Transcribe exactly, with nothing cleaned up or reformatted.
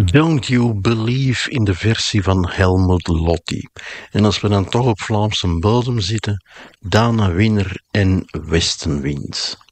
Don't You Believe in de versie van Helmut Lotti. En als we dan toch op Vlaamse bodem zitten, Dana Winner en Westenwind.